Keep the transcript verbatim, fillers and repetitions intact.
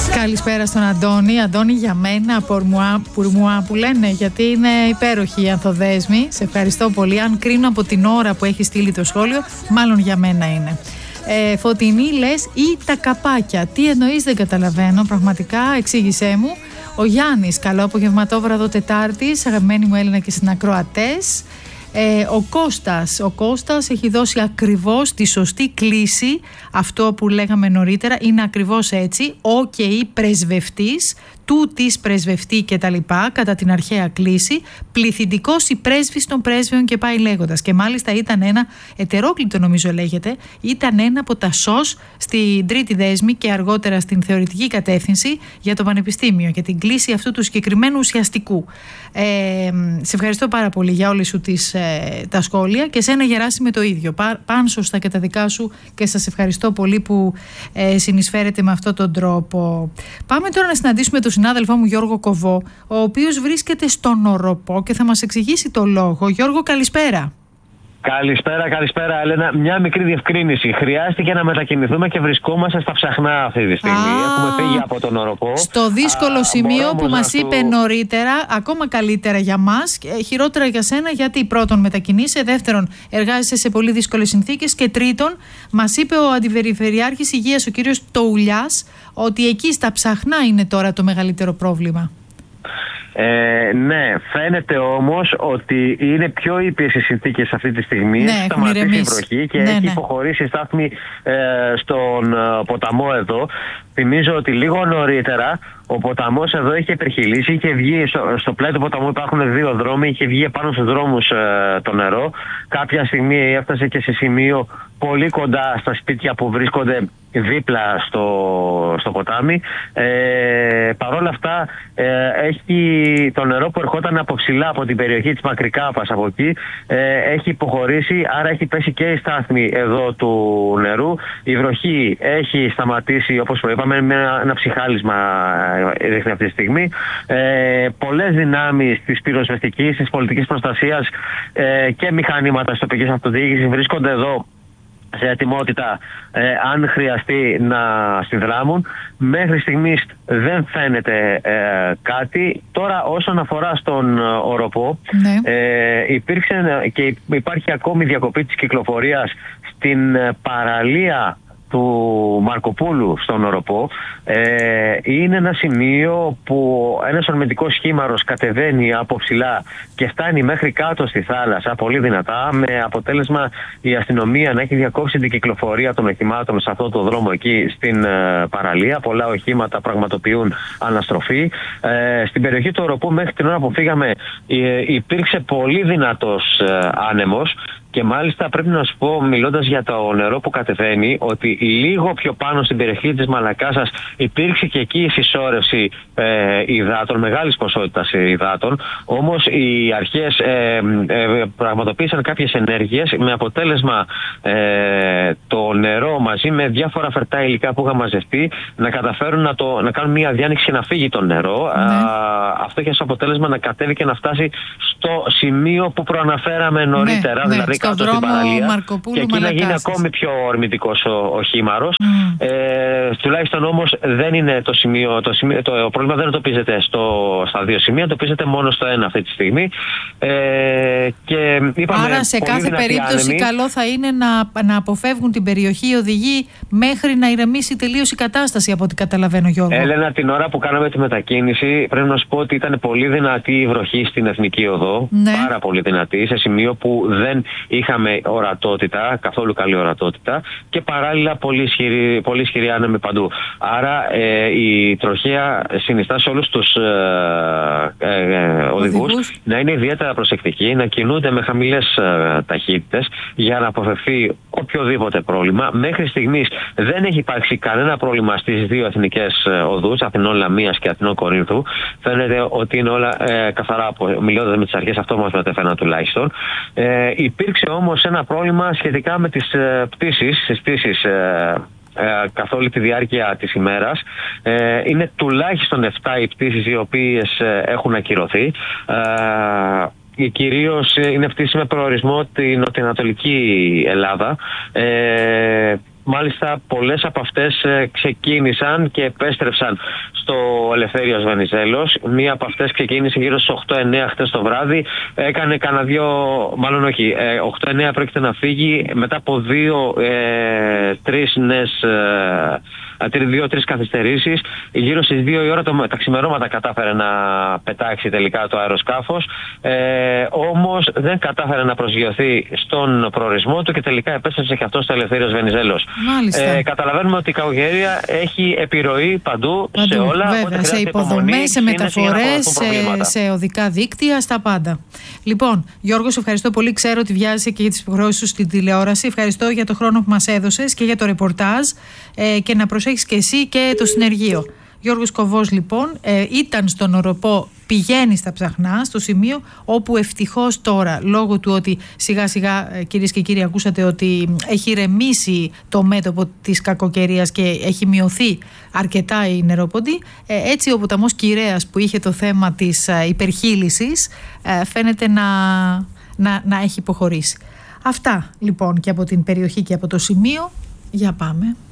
Καλησπέρα στον Αντώνη. Αντώνη, για μένα, Πουρμουά, Πουρμουά που λένε, γιατί είναι υπέροχη η ανθοδέσμη. Σε ευχαριστώ πολύ. Αν κρίνω από την ώρα που έχει στείλει το σχόλιο, μάλλον για μένα είναι. Ε, Φωτεινή, λες, ή τα καπάκια. Τι εννοείς, δεν καταλαβαίνω. Πραγματικά, εξήγησέ μου. Ο Γιάννης, καλό απογευματόβραδο Τετάρτης, αγαπημένοι μου Έλληνα και συνακροατές. Ε, ο Κώστας, ο Κώστας έχει δώσει ακριβώς τη σωστή κλίση. Αυτό που λέγαμε νωρίτερα είναι ακριβώς έτσι. Ο και η πρεσβευτής, του της πρεσβευτή και τα λοιπά, κατά την αρχαία κλίση, πληθυντικός η πρέσβης των πρέσβεων και πάει λέγοντας. Και μάλιστα ήταν ένα ετερόκλητο, νομίζω λέγεται, ήταν ένα από τα σως στην τρίτη δέσμη και αργότερα στην θεωρητική κατεύθυνση για το πανεπιστήμιο, για την κλίση αυτού του συγκεκριμένου ουσιαστικού. Ε, σε ευχαριστώ πάρα πολύ για όλες σου τις, ε, τα σχόλια, και σένα, Γεράσιμε, το ίδιο. Πά, παν σωστά και τα δικά σου, και σας ευχαριστώ πολύ που ε, συνεισφέρετε με αυτόν τον τρόπο. Πάμε τώρα να συναντήσουμε τον συνάδελφό μου Γιώργο Κοβό, ο οποίος βρίσκεται στον Οροπό και θα μας εξηγήσει το λόγο. Γιώργο, καλησπέρα. Καλησπέρα, καλησπέρα, Έλενα. Μια μικρή διευκρίνηση. Χρειάστηκε να μετακινηθούμε και βρισκόμαστε στα Ψαχνά αυτή τη στιγμή. Α, έχουμε φύγει από τον Οροπό. Στο δύσκολο Α, σημείο που μας είπε του... νωρίτερα, ακόμα καλύτερα για μας, χειρότερα για σένα, γιατί πρώτον μετακινείσαι, δεύτερον εργάζεσαι σε πολύ δύσκολες συνθήκες, και τρίτον μας είπε ο Αντιπεριφερειάρχης Υγείας, ο κύριος Τοουλιάς, ότι εκεί στα Ψαχνά είναι τώρα το μεγαλύτερο πρόβλημα. Ε, ναι, φαίνεται όμως ότι είναι πιο ήπιες οι συνθήκες αυτή τη στιγμή. Ναι, έχει σταματήσει η βροχή και ναι, έχει ναι. υποχωρήσει η στάθμη ε, στον ε, ποταμό εδώ. Θυμίζω ότι λίγο νωρίτερα ο ποταμός εδώ είχε υπερχειλήσει, είχε βγει στο, στο πλάι του ποταμού υπάρχουν δύο δρόμοι, είχε βγει πάνω στους δρόμους ε, το νερό. Κάποια στιγμή έφτασε και σε σημείο πολύ κοντά στα σπίτια που βρίσκονται δίπλα στο, στο ποτάμι. Ε, Παρ' όλα αυτά ε, έχει το νερό που ερχόταν από ψηλά από την περιοχή της Μακρικάπας από εκεί, ε, έχει υποχωρήσει, άρα έχει πέσει και η στάθμη εδώ του νερού. Η βροχή έχει σταματήσει, όπως προείπαμε, με ένα, ένα ψυχάλισμα δείχνει αυτή τη στιγμή. Ε, πολλές δυνάμεις της πυροσβεστικής, της πολιτικής προστασίας ε, και μηχανήματα της τοπικής αυτοδιοίκησης βρίσκονται εδώ σε ετοιμότητα ε, αν χρειαστεί να συνδράμουν. Μέχρι στιγμής δεν φαίνεται ε, κάτι. Τώρα, όσον αφορά στον Οροπό, ναι. ε, υπήρξε και υπάρχει ακόμη διακοπή της κυκλοφορίας στην παραλία του Μαρκοπούλου στον Οροπό. Ε, είναι ένα σημείο που ένας ορμητικός χήμαρος κατεβαίνει από ψηλά και φτάνει μέχρι κάτω στη θάλασσα πολύ δυνατά, με αποτέλεσμα η αστυνομία να έχει διακόψει την κυκλοφορία των οχημάτων σε αυτό το δρόμο εκεί στην ε, παραλία. Πολλά οχήματα πραγματοποιούν αναστροφή. Ε, στην περιοχή του Οροπού μέχρι την ώρα που φύγαμε ε, υπήρξε πολύ δυνατός ε, άνεμος. Και μάλιστα πρέπει να σου πω, μιλώντας για το νερό που κατεβαίνει, ότι λίγο πιο πάνω στην περιοχή της Μαλακάσας υπήρξε και εκεί η συσσόρευση ε, υδάτων, μεγάλης ποσότητας υδάτων. Όμως οι αρχές ε, ε, πραγματοποίησαν κάποιες ενέργειες με αποτέλεσμα ε, το νερό μαζί με διάφορα φερτά υλικά που είχαν μαζευτεί να καταφέρουν να, το, να κάνουν μια διάνοιξη και να φύγει το νερό. Ναι. Α, αυτό έχει ως αποτέλεσμα να κατέβει και να φτάσει στο σημείο που προαναφέραμε νωρίτερα, ναι, δηλαδή στο δρόμο Μαρκοπούλου, και εκεί να γίνει ακόμη πιο ορμητικός ο, ο χήμαρος. Mm. Ε, τουλάχιστον όμως δεν είναι το σημείο, το, σημείο, το πρόβλημα δεν εντοπίζεται στο, στα δύο σημεία, εντοπίζεται μόνο στο ένα αυτή τη στιγμή. Ε, και είπαμε, άρα σε κάθε περίπτωση άνεμοι. Καλό θα είναι να, να αποφεύγουν την περιοχή οι οδηγοί μέχρι να ηρεμήσει τελείως η κατάσταση, από ό,τι καταλαβαίνω, Γιώργο. Έλενα, την ώρα που κάναμε τη μετακίνηση πρέπει να σου πω ότι ήταν πολύ δυνατή η βροχή στην Εθνική Οδό, ναι. Πάρα πολύ δυνατή, σε σημείο που δεν είχαμε ορατότητα, καθόλου καλή ορατότητα, και παράλληλα πολύ ισχυρή, πολύ ισχυρή άνεμη παντού. Άρα ε, η τροχέα συνιστά σε όλους τους ε, ε, ε, οδηγούς να είναι ιδιαίτερα προσεκτικοί, να κινούνται με χαμηλές ε, ταχύτητες για να αποφευθεί οποιοδήποτε πρόβλημα. Μέχρι στιγμής δεν έχει υπάρξει κανένα πρόβλημα στις δύο εθνικές οδούς, Αθηνών Λαμίας και Αθηνών Κορίνθου. Φαίνεται ότι είναι όλα ε, καθαρά, μιλώντας με τις αρχές, αυτό μας μετέφεραν τουλάχιστον. Ε, υπήρξε όμως ένα πρόβλημα σχετικά με τις ε, πτήσεις, τις πτήσεις ε, ε, καθ' όλη τη διάρκεια της ημέρας. Ε, είναι τουλάχιστον επτά οι πτήσεις οι οποίες ε, έχουν ακυρωθεί. Ε, κυρίως είναι πτήσεις με προορισμό την νοτιοανατολική Ελλάδα. Ε, μάλιστα πολλές από αυτές ξεκίνησαν και επέστρεψαν στο Ελευθέριος Βενιζέλος. Μία από αυτές ξεκίνησε γύρω στις οκτώ εννέα χτες το βράδυ. Έκανε κανένα δύο, μάλλον όχι, οκτώ εννέα πρόκειται να φύγει μετά από δύο, ε, τρεις νες, ε, δύο-τρεις καθυστερήσεις. Γύρω στις δύο η ώρα το, τα ξημερώματα κατάφερε να πετάξει τελικά το αεροσκάφος. Ε, όμως δεν κατάφερε να προσγειωθεί στον προορισμό του και τελικά επέστρεψε και αυτό στο Ελευθέριος Βενιζέλος. Ε, καταλαβαίνουμε ότι η κακοκαιρία έχει επιρροή παντού, παντού σε όλα. Βέβαια, σε υποδομές, σε μεταφορές, σε, σε οδικά δίκτυα, στα πάντα. Λοιπόν, Γιώργο, σε ευχαριστώ πολύ. Ξέρω ότι βιάζεσαι και για τις υποχρεώσεις σου στην τηλεόραση. Ευχαριστώ για το χρόνο που μας έδωσες και για το ρεπορτάζ, ε, και να προσέχεις και εσύ και το συνεργείο. Γιώργος Κοβός λοιπόν ε, ήταν στον Οροπό, πηγαίνει στα Ψαχνά, στο σημείο όπου ευτυχώς τώρα, λόγω του ότι σιγά σιγά ε, κυρίες και κύριοι ακούσατε ότι έχει ηρεμήσει το μέτωπο της κακοκαιρίας και έχει μειωθεί αρκετά η νερόποντη, ε, έτσι ο ποταμός Κυρέας που είχε το θέμα της ε, υπερχείλησης ε, φαίνεται να, να, να έχει υποχωρήσει. Αυτά λοιπόν και από την περιοχή και από το σημείο. Για πάμε.